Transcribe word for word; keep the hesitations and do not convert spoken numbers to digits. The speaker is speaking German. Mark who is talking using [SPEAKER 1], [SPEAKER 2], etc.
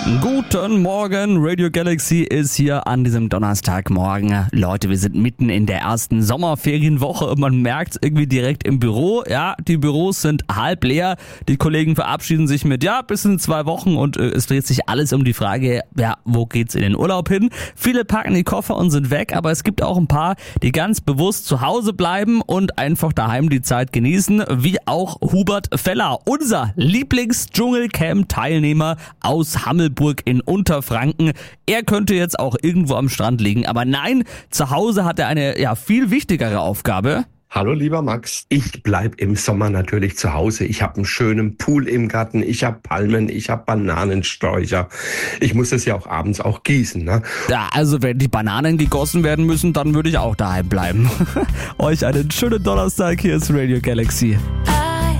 [SPEAKER 1] Guten Morgen, Radio Galaxy ist hier an diesem Donnerstagmorgen. Leute, wir sind mitten in der ersten Sommerferienwoche und man merkt irgendwie direkt im Büro, ja, die Büros sind halb leer. Die Kollegen verabschieden sich mit, ja, bis in zwei Wochen und äh, es dreht sich alles um die Frage, ja, wo geht's in den Urlaub hin? Viele packen die Koffer und sind weg, aber es gibt auch ein paar, die ganz bewusst zu Hause bleiben und einfach daheim die Zeit genießen, wie auch Hubert Feller, unser Lieblings-Dschungelcamp-Teilnehmer aus Hammelburg in Unterfranken. Er könnte jetzt auch irgendwo am Strand liegen, aber nein, zu Hause hat er eine ja viel wichtigere Aufgabe.
[SPEAKER 2] Hallo lieber Max, ich bleib im Sommer natürlich zu Hause. Ich habe einen schönen Pool im Garten, ich habe Palmen, ich habe Bananensträucher. Ich muss es ja auch abends auch gießen, ne?
[SPEAKER 1] Ja, also wenn die Bananen gegossen werden müssen, dann würde ich auch daheim bleiben. Euch einen schönen Donnerstag, hier ist Radio Galaxy.